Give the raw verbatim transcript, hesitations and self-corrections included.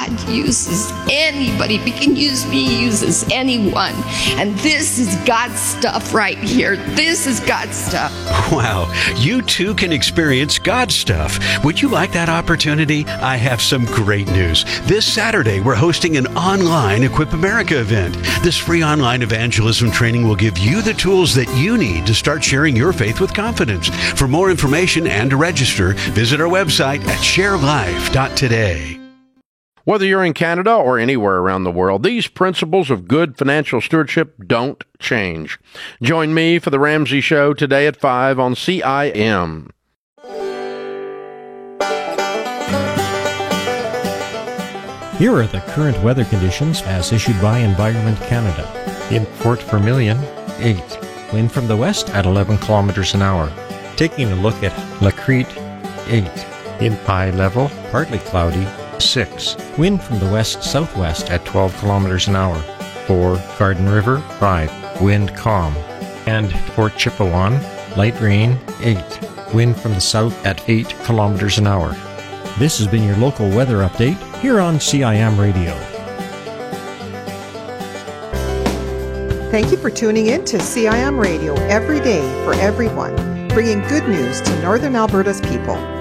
God uses anybody. If he can use me, he uses anyone. And this is God's stuff right here. This is God's stuff. Wow, you too can experience God's stuff. Would you like that opportunity? I have some great news. This Saturday, we're hosting an online Equip America event. This free online evangelism training will give you the tools that you need to start sharing your faith with confidence. For more information and to register, visit our website at share life dot today. Whether you're in Canada or anywhere around the world, these principles of good financial stewardship don't change. Join me for the Ramsey Show today at five on C I M. Here are the current weather conditions as issued by Environment Canada. In Fort Vermilion, eight. Wind from the west at eleven kilometers an hour. Taking a look at La Crete, eight. In Pi Level, Partly cloudy. six. Wind from the west-southwest At twelve kilometers an hour. For Garden River, five. Wind calm. And for Chippewan, light rain, eight. Wind from the south at eight kilometers an hour. This has been your local weather update here on C I M Radio. Thank you for tuning in to C I M Radio every day for everyone, bringing good news to Northern Alberta's people.